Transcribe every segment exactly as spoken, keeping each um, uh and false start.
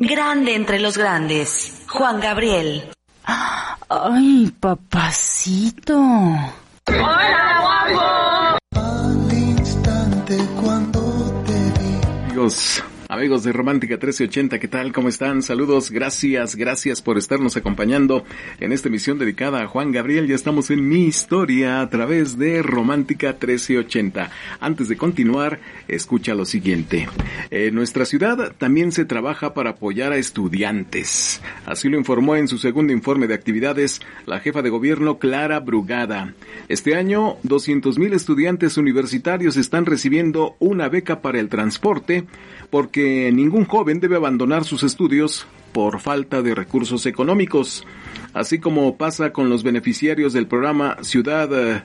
Grande entre los grandes, Juan Gabriel. Ay, papacito. ¡Hola, guapo! Al instante cuando te vi. Amigos, amigos de Romántica trece ochenta, ¿qué tal? ¿Cómo están? Saludos, gracias, gracias por estarnos acompañando en esta emisión dedicada a Juan Gabriel. Ya estamos en Mi Historia a través de Romántica trece ochenta. Antes de continuar, escucha lo siguiente. En nuestra ciudad también se trabaja para apoyar a estudiantes. Así lo informó en su segundo informe de actividades la jefa de gobierno Clara Brugada. Este año, doscientos mil estudiantes universitarios están recibiendo una beca para el transporte porque ningún joven debe abandonar sus estudios por falta de recursos económicos. Así como pasa con los beneficiarios del programa Ciudad eh,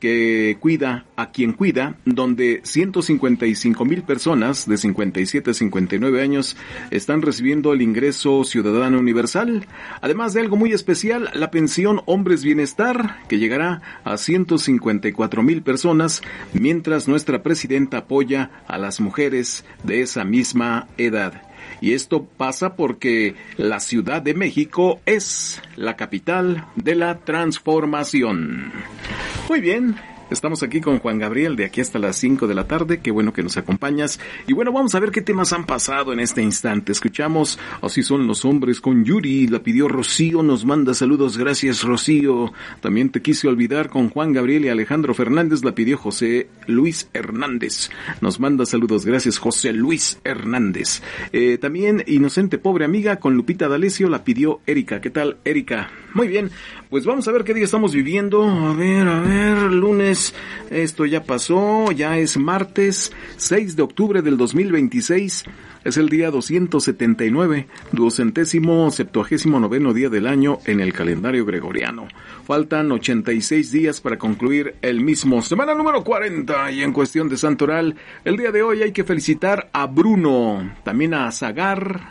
que cuida a quien cuida, donde ciento cincuenta y cinco mil personas de cincuenta y siete a cincuenta y nueve años están recibiendo el ingreso ciudadano universal. Además de algo muy especial, la pensión Hombres Bienestar, que llegará a ciento cincuenta y cuatro mil personas, mientras nuestra presidenta apoya a las mujeres de esa misma edad. Y esto pasa porque la Ciudad de México es la capital de la transformación. Muy bien, estamos aquí con Juan Gabriel de aquí hasta las cinco de la tarde. Qué bueno que nos acompañas. Y bueno, vamos a ver qué temas han pasado en este instante. Escuchamos Así son los hombres con Yuri. La pidió Rocío, nos manda saludos. Gracias, Rocío. También Te quise olvidar con Juan Gabriel y Alejandro Fernández. La pidió José Luis Hernández. Nos manda saludos. Gracias, José Luis Hernández. Eh, también Inocente Pobre Amiga con Lupita D'Alessio. La pidió Erika. ¿Qué tal, Erika? Muy bien, pues vamos a ver qué día estamos viviendo. A ver, a ver, lunes, esto ya pasó, ya es martes, seis de octubre del dos mil veintiséis, es el día doscientos setenta y nueve, duocentésimo, septuagésimo noveno día del año en el calendario gregoriano. Faltan ochenta y seis días para concluir el mismo, semana número cuarenta, y en cuestión de santoral, el día de hoy hay que felicitar a Bruno, también a Zagar,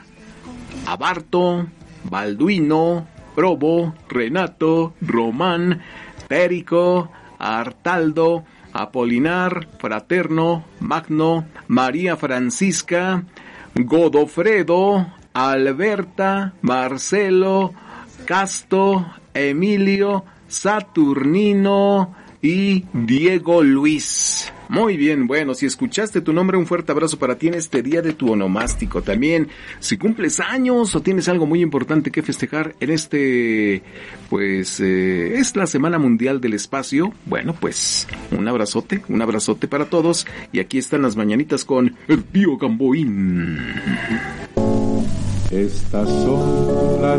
a Barto, Balduino, Probo, Renato, Román, Périco, Artaldo, Apolinar, Fraterno, Magno, María Francisca, Godofredo, Alberta, Marcelo, Casto, Emilio, Saturnino y Diego Luis. Muy bien, bueno, si escuchaste tu nombre, un fuerte abrazo para ti en este día de tu onomástico. También, si cumples años o tienes algo muy importante que festejar en este, pues, eh, es la Semana Mundial del Espacio, bueno, pues, un abrazote, un abrazote para todos. Y aquí están las mañanitas con el tío Gamboín. Estas son las